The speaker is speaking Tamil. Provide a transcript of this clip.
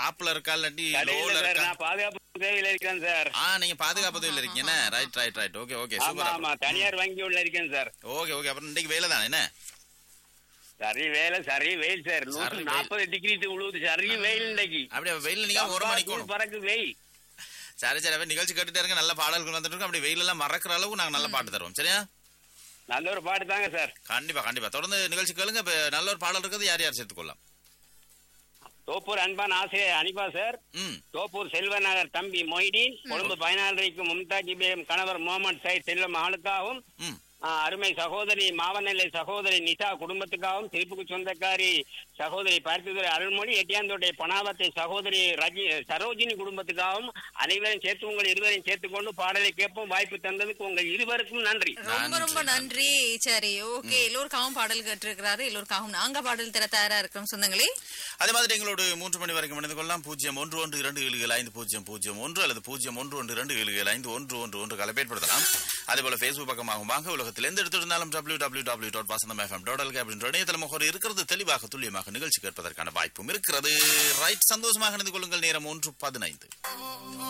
ஷாப்ல இருக்கா இல்லாட்டி கடையில லோல சார், இருக்கா? நான் பாதுகாப்பு உதவியில இருக்கேன் சார். நீங்க பாதுகாப்பு தொழில் இருக்கீங்க. ரைட். ஓகே ஆமா சூப்பர். ஆமா, தனியார் வங்கி உள்ள இருக்கேன் சார். ஓகே. அப்புறம் இன்னைக்கு வேலை தானே என்ன? சரி வேலை, சரி வெயில் சார். 140 டிகிரி உழுவுது, சரி வெயில் இன்னைக்கு. அப்படியே வெயில நீங்க ஒரு மணிக்கு பறக்கு வெயில். சரி அப்ப நிகழ்ச்சி கேட்டுட்டே இருங்க. நல்ல பாடல்கள் வந்துட்டு இருக்கு. அப்படி வெயில் எல்லாம் மறக்கிற அளவுக்கு நாங்க நல்ல பாட்டு தருவோம். சரியா? நல்ல ஒரு பாட்டு தாங்க சார். கண்டிப்பா தொடர்ந்து நிகழ்ச்சி கேளுங்க. இப்ப நல்ல ஒரு பாடல் இருக்குது. யார் சேர்த்துக்கொள்ளலாம்? தோப்பூர் அன்பான ஆசிரியர் அனிபா சார், தோப்பூர் செல்வநகர் தம்பி மொய்டீன், கொழும்பு 14 மும்தாஜ் பேகம் கணவர் முகமது சைத் செல்வம் ஆளுக்காகவும், அருமை சகோதரி மாவனெல்லை சகோதரி நிஷா குடும்பத்துக்காகவும், திருப்புக்கு சொந்தக்காரி சகோதரி பருத்திதுரை அருள்மொழி, எட்டியாந்தோட்டை பனாவத்தை சகோதரி சரோஜினி குடும்பத்துக்காகவும் அனைவரையும் சேர்த்து உங்கள் இருவரையும் சேர்த்துக்கொண்டு பாடலை கேட்போம். வாய்ப்பு தந்ததுக்கு உங்கள் இருவருக்கும் நன்றி. ரொம்ப நன்றி. சரி, ஓகே. எல்லோருக்காகவும் பாடல் கேட்டிருக்கிறாரு. எல்லோருக்காகவும் நாங்க பாடல் தர தயாரா இருக்கிறோம் சொந்தங்களே. அதே மாதிரி எங்களோட 3 மணி வரைக்கும் இணைந்து கொள்ளலாம். 0112775001 அல்லது 0112775111 கலப்பேற்படுத்தலாம். அதே போல பேஸ்புக் பக்கமாகவும் வாங்க. உலகத்தில் எந்த இடத்துல இருந்தாலும் www.vasantham.fm.lk அப்படின்ற இணையதள முகவரி இருக்கிறது. தெளிவாக துல்லியமாக நிகழ்ச்சி கேட்பதற்கான வாய்ப்பும் இருக்கிறது. ரைட், சந்தோஷமாக இணைந்து கொள்ளுங்கள். நேரம் 1:15.